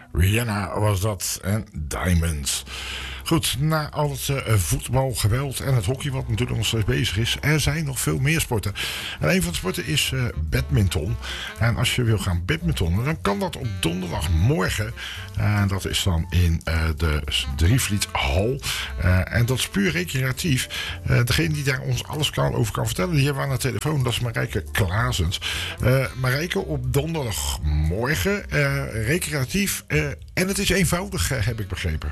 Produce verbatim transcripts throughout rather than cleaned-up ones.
Rihanna was dat en Diamonds. Goed, na al het uh, voetbalgeweld en het hockey wat natuurlijk nog steeds bezig is, er zijn nog veel meer sporten. En een van de sporten is uh, badminton. En als je wil gaan badmintonnen, dan kan dat op donderdagmorgen. En dat is dan in uh, de Drievliethal. Uh, en dat is puur recreatief. Uh, degene die daar ons alles kan, over kan vertellen, die hebben we aan de telefoon. Dat is Marijke Klaasens. Uh, Marijke, op donderdagmorgen, uh, recreatief. Uh, en het is eenvoudig, uh, heb ik begrepen.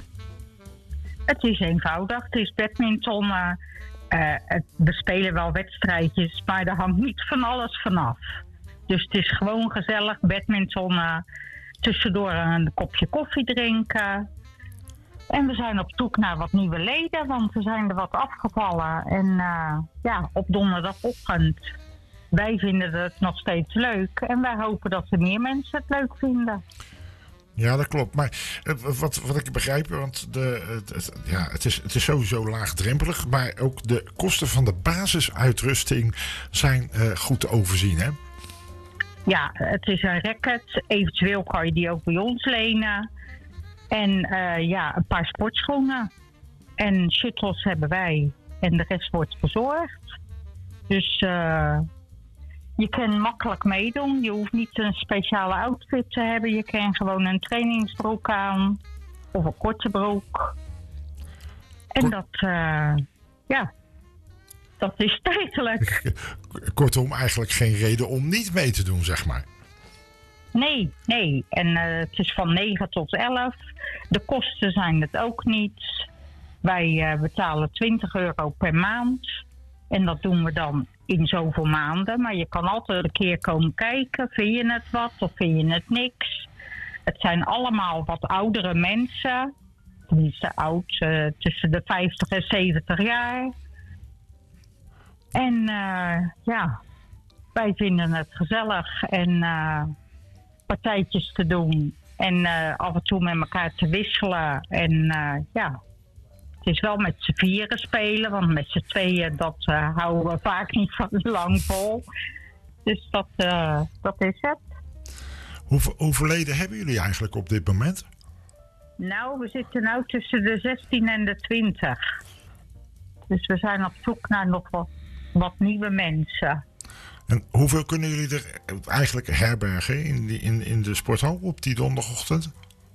Het is eenvoudig. Het is badminton. Uh, uh, het, we spelen wel wedstrijdjes, maar er hangt niet van alles vanaf. Dus het is gewoon gezellig badminton. Uh, tussendoor een kopje koffie drinken. En we zijn op zoek naar wat nieuwe leden, want er zijn er wat afgevallen. En uh, ja, op donderdagochtend. Wij vinden het nog steeds leuk. En wij hopen dat er meer mensen het leuk vinden. Ja, dat klopt. Maar wat, wat ik begrijp, want de, het, ja, het, is, het is sowieso laagdrempelig. Maar ook de kosten van de basisuitrusting zijn uh, goed te overzien, hè? Ja, het is een racket. Eventueel kan je die ook bij ons lenen. En uh, ja, een paar sportschoenen. En shuttles hebben wij. En de rest wordt verzorgd. Dus uh, je kan makkelijk meedoen. Je hoeft niet een speciale outfit te hebben. Je kan gewoon een trainingsbroek aan. Of een korte broek. En Kort... dat, uh, ja, dat is tijdelijk. Kortom, eigenlijk geen reden om niet mee te doen, zeg maar. Nee, nee. En uh, het is van negen tot elf. De kosten zijn het ook niet. Wij uh, betalen twintig euro per maand. En dat doen we dan in zoveel maanden. Maar je kan altijd een keer komen kijken. Vind je het wat of vind je het niks? Het zijn allemaal wat oudere mensen. Tenminste oud, uh, tussen de vijftig en zeventig jaar. En uh, ja, wij vinden het gezellig. En uh, partijtjes te doen. En uh, af en toe met elkaar te wisselen. En uh, ja... Het is wel met z'n vieren spelen, want met z'n tweeën dat uh, houden we vaak niet van lang vol. Dus dat, uh, dat is het. Hoeveel, hoeveel leden hebben jullie eigenlijk op dit moment? Nou, we zitten nu tussen de zestien en de twintig. Dus we zijn op zoek naar nog wat, wat nieuwe mensen. En hoeveel kunnen jullie er eigenlijk herbergen in, die, in, in de sporthal op die donderdagochtend?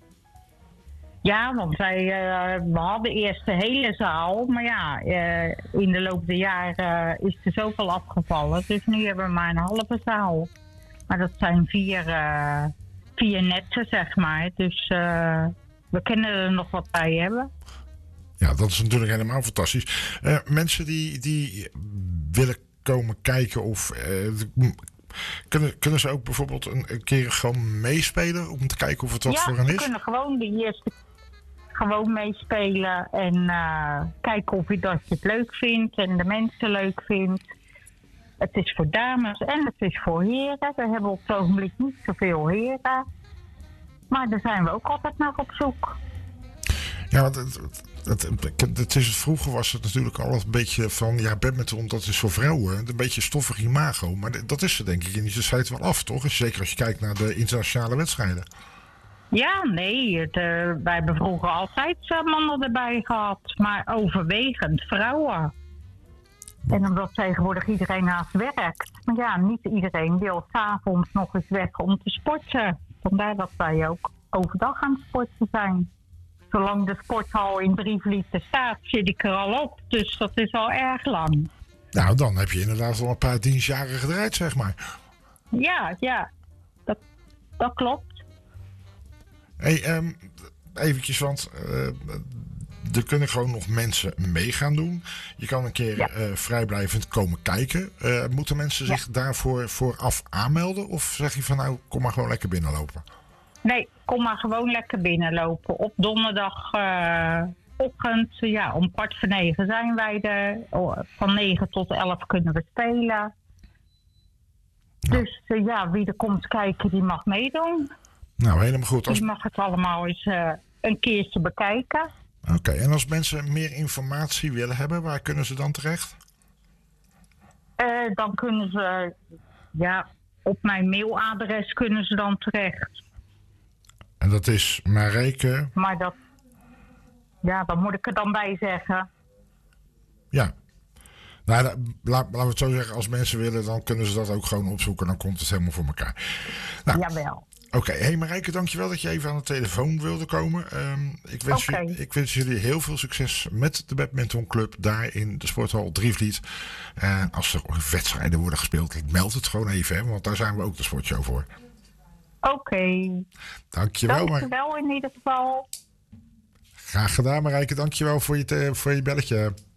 Ja, want wij uh, we hadden eerst de hele zaal. Maar ja, uh, in de loop der jaren uh, is er zoveel afgevallen. Dus nu hebben we maar een halve zaal. Maar dat zijn vier, uh, vier netten, zeg maar. Dus uh, we kunnen er nog wat bij hebben. Ja, dat is natuurlijk helemaal fantastisch. Uh, mensen die, die willen komen kijken of... Uh, Kunnen, kunnen ze ook bijvoorbeeld een, een keer gewoon meespelen om te kijken of het wat ja, voor hen is? Ja, ze kunnen gewoon de eerste gewoon meespelen en uh, kijken of je dat je het leuk vindt en de mensen leuk vindt. Het is voor dames en het is voor heren. We hebben op het ogenblik niet zoveel heren. Maar daar zijn we ook altijd naar op zoek. Ja, want het, het, het, het is, vroeger was het natuurlijk al een beetje van... Ja, badminton, dat is voor vrouwen. Een beetje stoffig imago. Maar dat is er denk ik in die tijd wel af, toch? Zeker als je kijkt naar de internationale wedstrijden. Ja, nee. Het, uh, wij hebben vroeger altijd uh, mannen erbij gehad. Maar overwegend vrouwen. En omdat tegenwoordig iedereen naast werkt. Maar ja, niet iedereen wil 's avonds nog eens weg om te sporten. Vandaar dat wij ook overdag aan het sporten zijn. Zolang de sporthal in Drievliet staat, zit ik er al op. Dus dat is al erg lang. Nou, dan heb je inderdaad al een paar dienstjaren gedraaid, zeg maar. Ja, ja. Dat, dat klopt. Hey, um, eventjes, want uh, er kunnen gewoon nog mensen mee gaan doen. Je kan een keer ja. uh, vrijblijvend komen kijken. Uh, moeten mensen zich ja. daarvoor vooraf aanmelden? Of zeg je van nou, kom maar gewoon lekker binnenlopen? Nee, kom maar gewoon lekker binnenlopen. Op donderdagochtend, uh, ja, om kwart voor negen zijn wij er. Van negen tot elf kunnen we spelen. Ja. Dus uh, ja, wie er komt kijken, die mag meedoen. Nou, helemaal goed. Als... Die mag het allemaal eens uh, een keertje bekijken. Oké, okay. En als mensen meer informatie willen hebben, waar kunnen ze dan terecht? Uh, dan kunnen ze, ja, op mijn mailadres kunnen ze dan terecht. En dat is Marijke... Maar dat... Ja, wat moet ik er dan bij zeggen? Ja. Nou, laat, laten we het zo zeggen. Als mensen willen, dan kunnen ze dat ook gewoon opzoeken. Dan komt het helemaal voor elkaar. Nou, Jawel. Oké, okay. Hey Marijke, dankjewel dat je even aan de telefoon wilde komen. Um, ik, wens okay. je, ik wens jullie heel veel succes met de badmintonclub daar in de sporthal Drievliet. En als er wedstrijden worden gespeeld, meld het gewoon even, hè, want daar zijn we ook de sportshow voor. Oké. Okay. Dankjewel. Dankjewel in ieder geval. Graag gedaan Marijke, dankjewel voor je, te, voor je belletje.